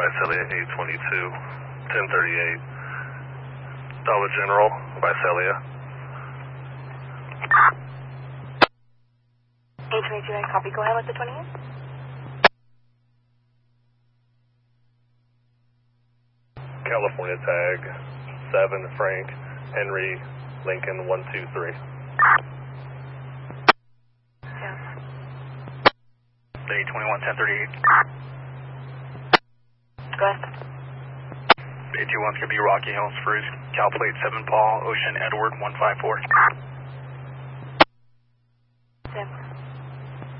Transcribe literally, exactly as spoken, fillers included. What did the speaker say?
Visalia eight twenty-two, ten thirty-eight. Dollar General, Visalia. eight twenty-two, I copy. Go ahead with the twenty-eight. California tag, seven Frank, Henry, Lincoln, one two three. Yeah. eight twenty-one, ten thirty-eight. Go ahead. eight two one's going to be Rocky Hills, Spruce, Cal Plate seven Paul, Ocean, Edward, one five four.